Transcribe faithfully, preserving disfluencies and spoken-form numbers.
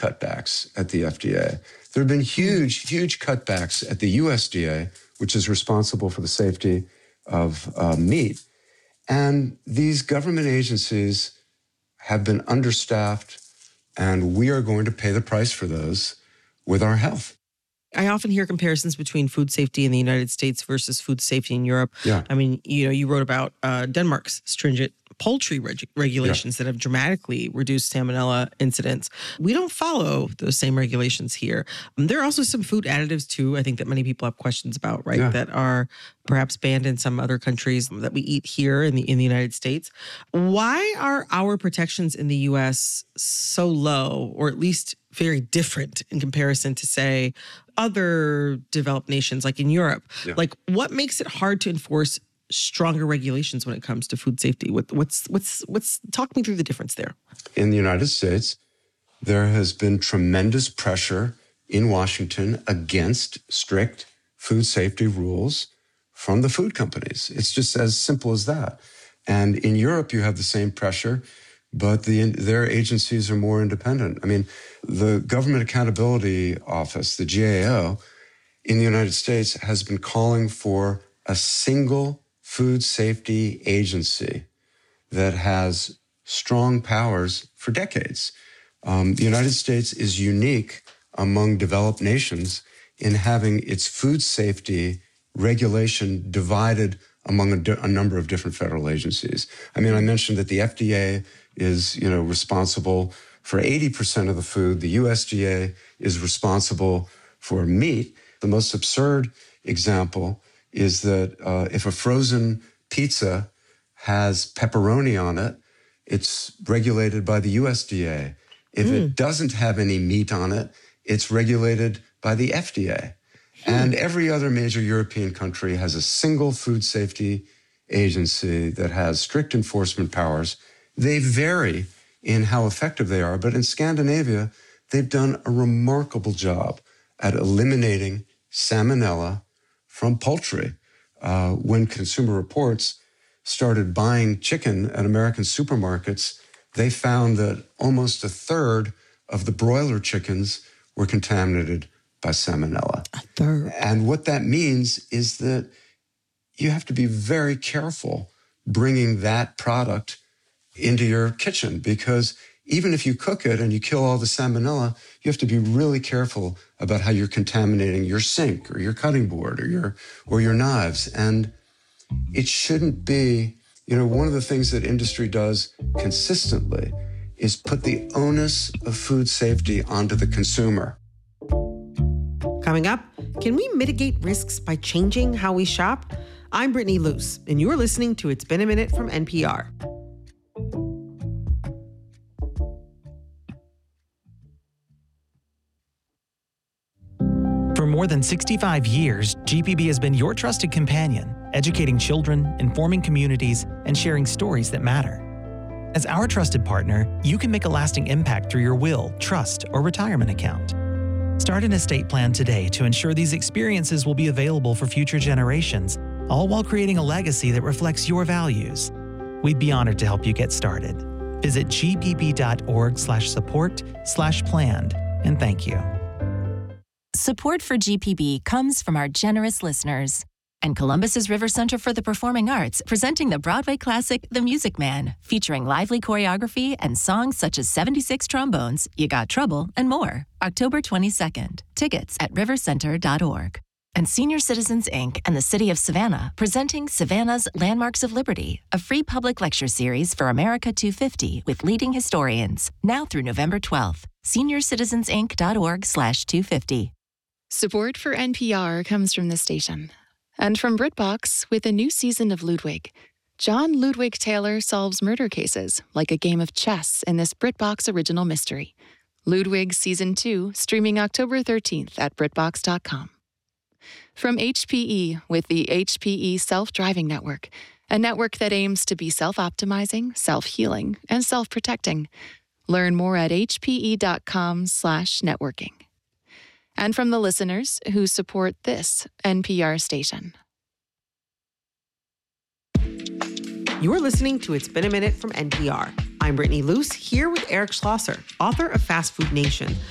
cutbacks at the F D A. There have been huge, huge cutbacks at the U S D A, which is responsible for the safety of uh, meat. And these government agencies have been understaffed, and we are going to pay the price for those with our health. I often hear comparisons between food safety in the United States versus food safety in Europe. Yeah. I mean, you know, you wrote about uh, Denmark's stringent poultry reg- regulations yeah. that have dramatically reduced salmonella incidents. We don't follow those same regulations here. Um, there are also some food additives, too, I think that many people have questions about, right, yeah. that are perhaps banned in some other countries that we eat here in the in the United States. Why are our protections in the U S so low, or at least very different in comparison to, say, other developed nations like in Europe? Yeah. Like, what makes it hard to enforce stronger regulations when it comes to food safety? What, what's, what's, what's, talk me through the difference there. In the United States, there has been tremendous pressure in Washington against strict food safety rules from the food companies. It's just as simple as that. And in Europe, you have the same pressure, but the, their agencies are more independent. I mean, the Government Accountability Office, the G A O, in the United States has been calling for a single food safety agency that has strong powers for decades. Um, the United States is unique among developed nations in having its food safety regulation divided among a, di- a number of different federal agencies. I mean, I mentioned that the F D A is, you know, responsible for eighty percent of the food. The U S D A is responsible for meat. The most absurd example is that uh, if a frozen pizza has pepperoni on it, it's regulated by the U S D A. If mm. it doesn't have any meat on it, it's regulated by the F D A. And every other major European country has a single food safety agency that has strict enforcement powers. They vary in how effective they are, but in Scandinavia, they've done a remarkable job at eliminating salmonella from poultry. Uh, when Consumer Reports started buying chicken at American supermarkets, they found that almost a third of the broiler chickens were contaminated by salmonella. A third. And what that means is that you have to be very careful bringing that product into your kitchen, because even if you cook it and you kill all the salmonella, you have to be really careful about how you're contaminating your sink or your cutting board or your or your knives. And it shouldn't be, you know, one of the things that industry does consistently is put the onus of food safety onto the consumer. Coming up, can we mitigate risks by changing how we shop? I'm Brittany Luce, and you're listening to It's Been a Minute from N P R. For more than sixty-five years, G P B has been your trusted companion, educating children, informing communities, and sharing stories that matter. As our trusted partner, you can make a lasting impact through your will, trust, or retirement account. Start an estate plan today to ensure these experiences will be available for future generations, all while creating a legacy that reflects your values. We'd be honored to help you get started. Visit gpp.org slash support slash planned, and thank you. Support for G P B comes from our generous listeners. And Columbus's River Center for the Performing Arts, presenting the Broadway classic The Music Man, featuring lively choreography and songs such as seventy-six Trombones, You Got Trouble, and more. October twenty-second. Tickets at river center dot org. And Senior Citizens Incorporated and the City of Savannah, presenting Savannah's Landmarks of Liberty, a free public lecture series for America two fifty with leading historians, now through November twelfth. senior citizens inc dot org slash two fifty. Support for N P R comes from the station. And from BritBox, with a new season of Ludwig. John Ludwig Taylor solves murder cases like a game of chess in this BritBox original mystery. Ludwig Season two, streaming October thirteenth at brit box dot com. From H P E, with the H P E Self-Driving Network, a network that aims to be self-optimizing, self-healing, and self-protecting. Learn more at hpe.com slash networking. And from the listeners who support this N P R station. You're listening to It's Been a Minute from N P R. I'm Brittany Luce, here with Eric Schlosser, author of Fast Food Nation,